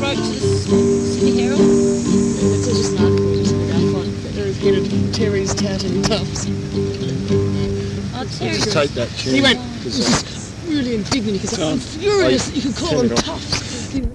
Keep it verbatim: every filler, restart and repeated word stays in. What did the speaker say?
wrote to the Sydney Herald. That's all just an article just about fun. They're repeated Terry's touting Tufts. Oh, Terry. Just take that tune. He went, because, uh, really indignant because John, I'm furious I- that you can call turn them it off. Tufts.